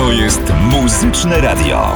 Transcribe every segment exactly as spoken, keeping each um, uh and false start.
To jest Muzyczne Radio.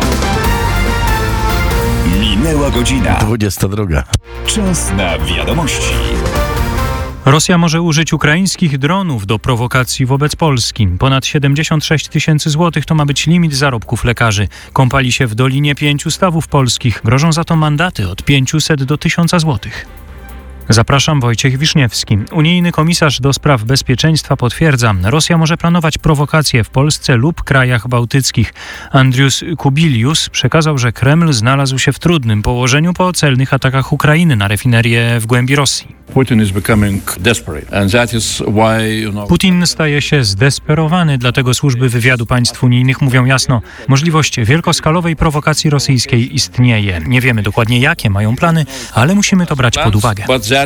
Minęła godzina. dwudziesta druga. Czas na wiadomości. Rosja może użyć ukraińskich dronów do prowokacji wobec Polski. Ponad siedemdziesiąt sześć tysięcy złotych to ma być limit zarobków lekarzy. Kąpali się w Dolinie Pięciu Stawów Polskich. Grożą za to mandaty od pięciuset do tysiąca złotych. Zapraszam, Wojciech Wiszniewski. Unijny komisarz do spraw bezpieczeństwa potwierdza, Rosja może planować prowokacje w Polsce lub krajach bałtyckich. Andrius Kubilius przekazał, że Kreml znalazł się w trudnym położeniu po celnych atakach Ukrainy na rafinerię w głębi Rosji. Putin staje się zdesperowany, dlatego służby wywiadu państw unijnych mówią jasno, możliwość wielkoskalowej prowokacji rosyjskiej istnieje. Nie wiemy dokładnie, jakie mają plany, ale musimy to brać pod uwagę.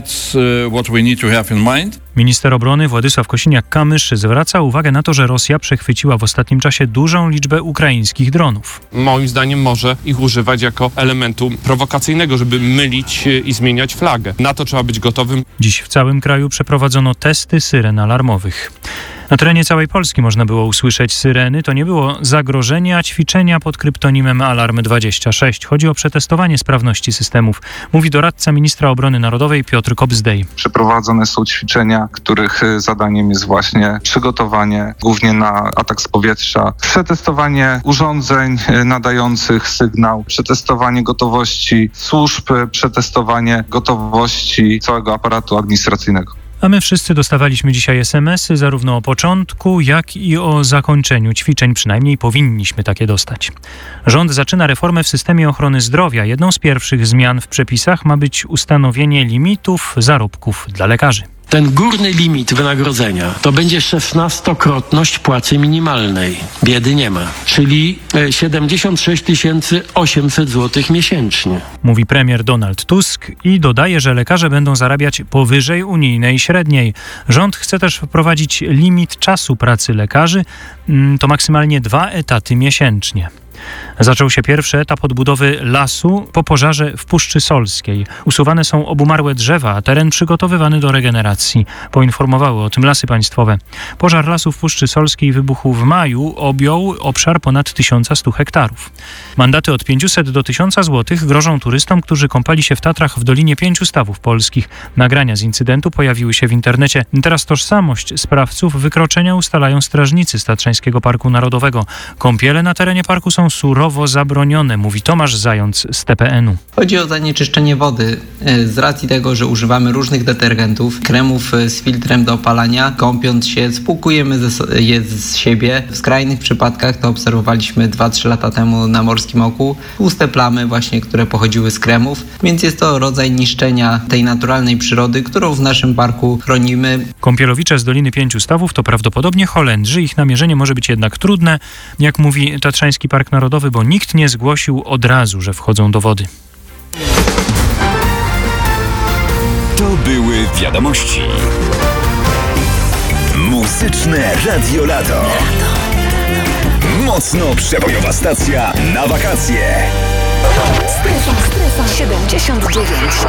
Minister obrony Władysław Kosiniak-Kamysz zwraca uwagę na to, że Rosja przechwyciła w ostatnim czasie dużą liczbę ukraińskich dronów. Moim zdaniem może ich używać jako elementu prowokacyjnego, żeby mylić i zmieniać flagę. Na to trzeba być gotowym. Dziś w całym kraju przeprowadzono testy syren alarmowych. Na terenie całej Polski można było usłyszeć syreny. To nie było zagrożenie, a ćwiczenia pod kryptonimem Alarm dwadzieścia sześć. Chodzi o przetestowanie sprawności systemów, mówi doradca ministra obrony narodowej Piotr Kobzdej. Przeprowadzone są ćwiczenia, których zadaniem jest właśnie przygotowanie głównie na atak z powietrza, przetestowanie urządzeń nadających sygnał, przetestowanie gotowości służb, przetestowanie gotowości całego aparatu administracyjnego. A my wszyscy dostawaliśmy dzisiaj es em esy zarówno o początku, jak i o zakończeniu ćwiczeń. Przynajmniej powinniśmy takie dostać. Rząd zaczyna reformę w systemie ochrony zdrowia. Jedną z pierwszych zmian w przepisach ma być ustanowienie limitów zarobków dla lekarzy. Ten górny limit wynagrodzenia to będzie szesnastokrotność płacy minimalnej. Biedy nie ma. Czyli siedemdziesiąt sześć tysięcy osiemset złotych miesięcznie. Mówi premier Donald Tusk i dodaje, że lekarze będą zarabiać powyżej unijnej średniej. Rząd chce też wprowadzić limit czasu pracy lekarzy. To maksymalnie dwa etaty miesięcznie. Zaczął się pierwszy etap odbudowy lasu po pożarze w Puszczy Solskiej. Usuwane są obumarłe drzewa, a teren przygotowywany do regeneracji. Poinformowały o tym Lasy Państwowe. Pożar lasu w Puszczy Solskiej wybuchł w maju, objął obszar ponad tysiąc sto hektarów. Mandaty od pięciuset do tysiąca złotych grożą turystom, którzy kąpali się w Tatrach w Dolinie Pięciu Stawów Polskich. Nagrania z incydentu pojawiły się w internecie. Teraz tożsamość sprawców wykroczenia ustalają strażnicy z Tatrzańskiego Parku Narodowego. Kąpiele na terenie parku są surowo zabronione, mówi Tomasz Zając z T P N u. Chodzi o zanieczyszczenie wody. Z racji tego, że używamy różnych detergentów, kremów z filtrem do opalania, kąpiąc się, spłukujemy je z siebie. W skrajnych przypadkach to obserwowaliśmy dwa trzy lata temu na Morskim Oku. Tłuste plamy właśnie, które pochodziły z kremów, więc jest to rodzaj niszczenia tej naturalnej przyrody, którą w naszym parku chronimy. Kąpielowicze z Doliny Pięciu Stawów to prawdopodobnie Holendrzy. Ich namierzenie może być jednak trudne, jak mówi Tatrzański Park Narodowy, bo nikt nie zgłosił od razu, że wchodzą do wody. To były wiadomości. Muzyczne Radio Lato. Mocno przebojowa stacja na wakacje. Strefa, strefa siedemdziesiąt dziewięć.